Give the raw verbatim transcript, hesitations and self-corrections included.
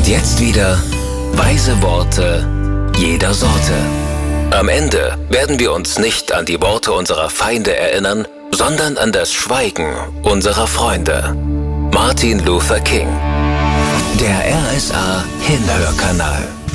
jetzt wieder weise Worte jeder Sorte. Am Ende werden wir uns nicht an die Worte unserer Feinde erinnern, sondern an das Schweigen unserer Freunde. Martin Luther King. Der R S A Hinhörkanal.